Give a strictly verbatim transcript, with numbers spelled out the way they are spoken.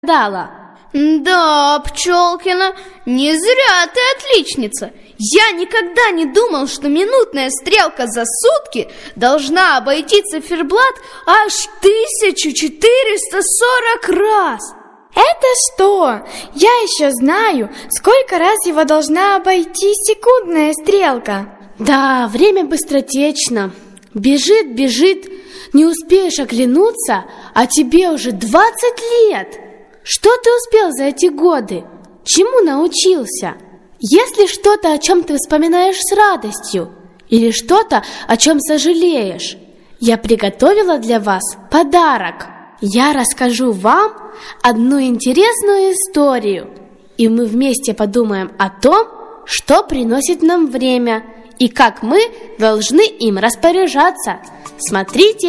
Дала. Да, Пчелкина, не зря ты отличница. Я никогда не думал, что минутная стрелка за сутки должна обойти циферблат аж тысячу четыреста сорок раз. Это что? Я еще знаю, сколько раз его должна обойти секундная стрелка. Да, время быстротечно. Бежит, бежит, не успеешь оглянуться, а тебе уже двадцать лет. Что ты успел за эти годы? Чему научился? Есть ли что-то, о чем ты вспоминаешь с радостью? Или что-то, о чем сожалеешь? Я приготовила для вас подарок. Я расскажу вам одну интересную историю, и мы вместе подумаем о том, что приносит нам время и как мы должны им распоряжаться. Смотрите